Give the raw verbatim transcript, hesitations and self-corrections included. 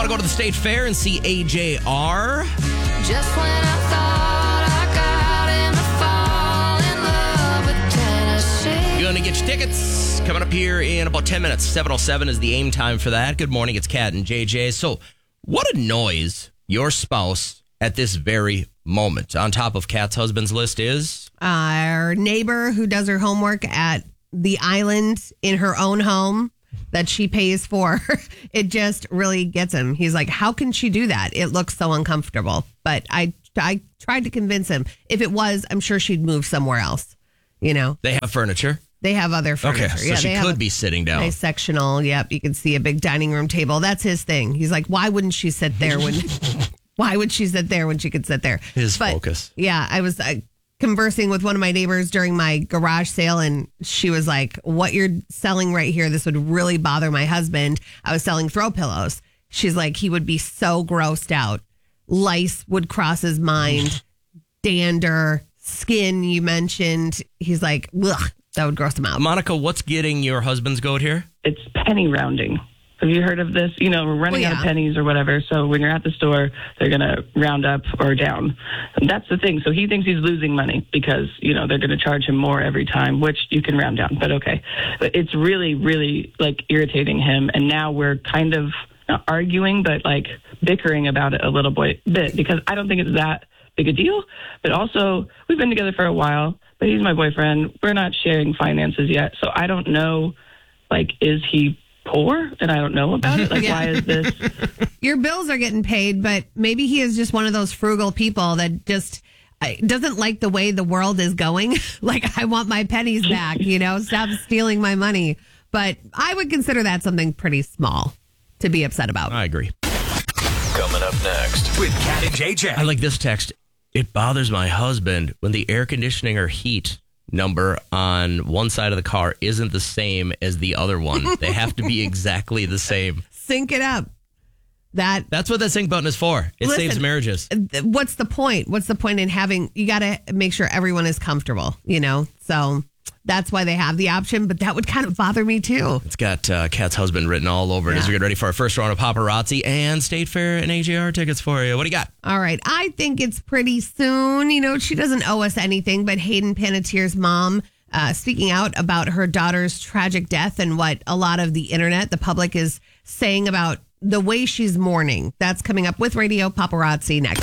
want to go to the State Fair and see A J R? Just when I thought I got him to fall in love with Tennessee. Going to get your tickets coming up here in about ten minutes. seven oh seven is the aim time for that. Good morning. It's Kat and J J. So what annoys your spouse at this very moment? On top of Kat's husband's list is? Our neighbor who does her homework at the island in her own home that she pays for. It just really gets him. He's like, how can she do that? It looks so uncomfortable. But I I tried to convince him. If it was, I'm sure she'd move somewhere else. You know? They have furniture? They have other furniture. Okay, so yeah, she they have could a be sitting down. Nice sectional. Yep, you can see a big dining room table. That's his thing. He's like, why wouldn't she sit there when... Why would she sit there when she could sit there? His but, focus. Yeah, I was uh, conversing with one of my neighbors during my garage sale, and she was like, what you're selling right here, this would really bother my husband. I was selling throw pillows. She's like, he would be so grossed out. Lice would cross his mind. Dander, skin, you mentioned. He's like, ugh, that would gross him out. Monica, what's getting your husband's goat here? It's penny rounding. Have you heard of this? You know, we're running Well, out yeah. of pennies or whatever. So when you're at the store, they're going to round up or down. And that's the thing. So he thinks he's losing money because, you know, they're going to charge him more every time, which you can round down. But okay. But it's really, really like irritating him. And now we're kind of not arguing, but like bickering about it a little bit because I don't think it's that big a deal. But also, we've been together for a while, but he's my boyfriend. We're not sharing finances yet. So I don't know, like, is he poor and I don't know about it? Like, Yeah. why is this? Your bills are getting paid, but maybe he is just one of those frugal people that just uh, doesn't like the way the world is going. Like, I want my pennies back, you know, stop stealing my money. But I would consider that something pretty small to be upset about. I agree. Coming up next with Kat and J J. I like this text. It bothers my husband when the air conditioning or heat number on one side of the car isn't the same as the other one. They have to be exactly the same. Sync it up. That That's what that sync button is for. It Listen, saves marriages. th- what's the point? What's the point in having, you got to make sure everyone is comfortable, you know? So that's why they have the option, but that would kind of bother me too. It's got uh, Kat's husband written all over it as Yeah. we get ready for our first round of paparazzi and State Fair and A J R tickets for you. What do you got? All right. I think it's pretty soon. You know, she doesn't owe us anything, but Hayden Panettiere's mom uh, speaking out about her daughter's tragic death and what a lot of the internet, the public is saying about the way she's mourning. That's coming up with Radio Paparazzi next.